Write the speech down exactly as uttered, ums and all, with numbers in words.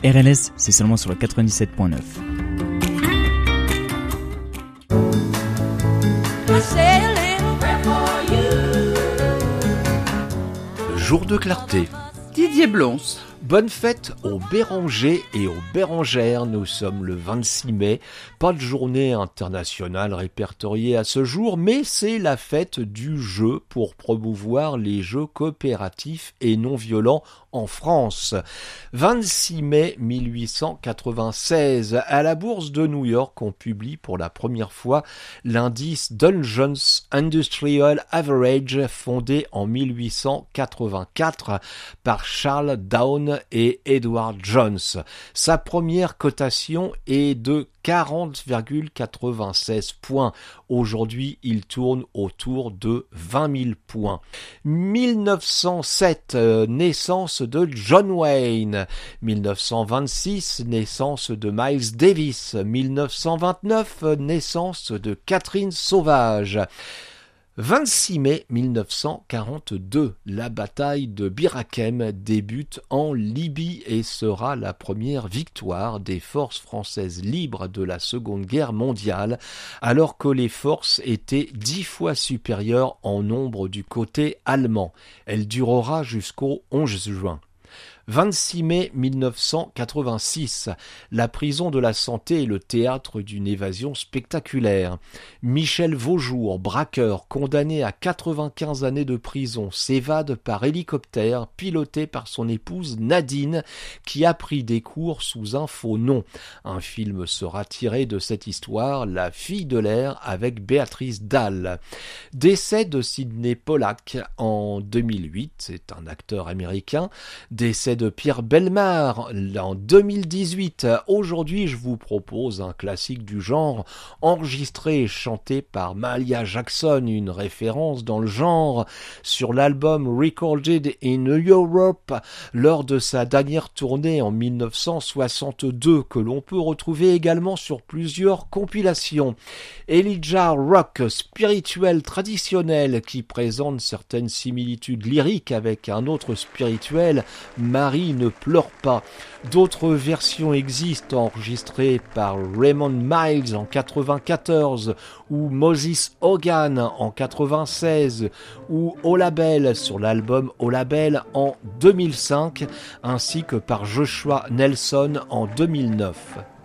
R L S, c'est seulement sur le quatre-vingt-dix-sept point neuf. Jour de clarté. Didier Blons. Bonne fête aux Bérangers et aux Bérangères. Nous sommes le vingt-six mai. Pas de journée internationale répertoriée à ce jour, mais c'est la fête du jeu pour promouvoir les jeux coopératifs et non violents en France. vingt-six mai mille huit cent quatre-vingt-seize, à la bourse de New York, on publie pour la première fois l'indice Dow Jones Industrial Average, fondé en mille huit cent quatre-vingt-quatre par Charles Down et Edward Jones. Sa première cotation est de quarante virgule quatre-vingt-seize points. Aujourd'hui, il tourne autour de vingt mille points. mille neuf cent sept, euh, naissance de John Wayne. mille neuf cent vingt-six, naissance de Miles Davis. mille neuf cent vingt-neuf, naissance de Catherine Sauvage. vingt-six mai mille neuf cent quarante-deux, la bataille de Bir Hakeim débute en Libye et sera la première victoire des forces françaises libres de la Seconde Guerre mondiale, alors que les forces étaient dix fois supérieures en nombre du côté allemand. Elle durera jusqu'au onze juin. vingt-six mai mille neuf cent quatre-vingt-six, la prison de la Santé est le théâtre d'une évasion spectaculaire. Michel Vaujour, braqueur, condamné à quatre-vingt-quinze années de prison, s'évade par hélicoptère, piloté par son épouse Nadine, qui a pris des cours sous un faux nom. Un film sera tiré de cette histoire, La fille de l'air, avec Béatrice Dalle. Décès de Sidney Pollack en deux mille huit, c'est un acteur américain. Décès de Pierre Bellemare en deux mille dix-huit. Aujourd'hui, je vous propose un classique du genre, enregistré et chanté par Mahalia Jackson, une référence dans le genre, sur l'album Recorded in Europe lors de sa dernière tournée en mille neuf cent soixante-deux, que l'on peut retrouver également sur plusieurs compilations. Elijah Rock, spirituel traditionnel qui présente certaines similitudes lyriques avec un autre spirituel, Marie ne pleure pas. D'autres versions existent, enregistrées par Raymond Miles en quatre-vingt-quatorze ou Moses Hogan en quatre-vingt-seize ou Au Label sur l'album Au Label en deux mille cinq ainsi que par Joshua Nelson en deux mille neuf.